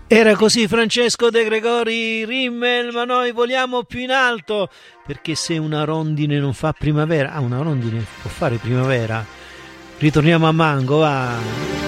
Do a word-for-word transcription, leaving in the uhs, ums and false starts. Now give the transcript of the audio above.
Era così Francesco De Gregori Rimmel, ma noi voliamo più in alto, perché se una rondine non fa primavera, ah, una rondine può fare primavera. Ritorniamo a Mango, va.